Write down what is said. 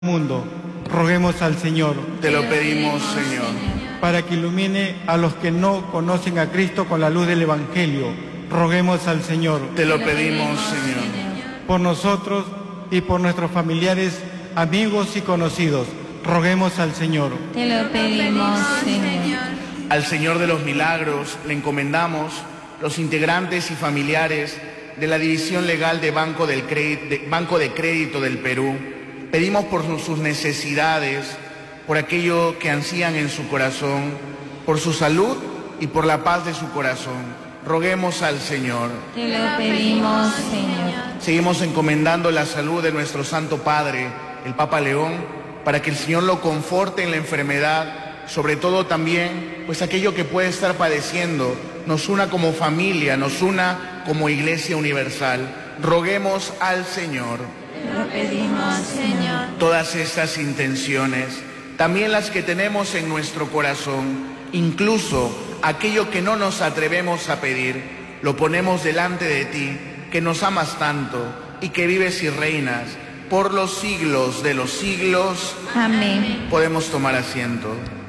mundo, roguemos al Señor. Te lo pedimos, Señor. Para que ilumine a los que no conocen a Cristo con la luz del Evangelio, roguemos al Señor. Te lo pedimos, Señor. Por nosotros y por nuestros familiares, amigos y conocidos, roguemos al Señor. Te lo pedimos, Señor. Al Señor de los Milagros le encomendamos los integrantes y familiares de la División Legal de Banco de Crédito del Perú. Pedimos por sus necesidades, por aquello que ansían en su corazón, por su salud y por la paz de su corazón. Roguemos al Señor. Te lo pedimos, Señor. Seguimos encomendando la salud de nuestro Santo Padre, el Papa León, para que el Señor lo conforte en la enfermedad, sobre todo también, pues aquello que puede estar padeciendo, nos una como familia, nos una como Iglesia Universal. Roguemos al Señor. Te lo pedimos, Señor. Todas estas intenciones, también las que tenemos en nuestro corazón, incluso aquello que no nos atrevemos a pedir, lo ponemos delante de ti, que nos amas tanto y que vives y reinas por los siglos de los siglos. Amén. Podemos tomar asiento.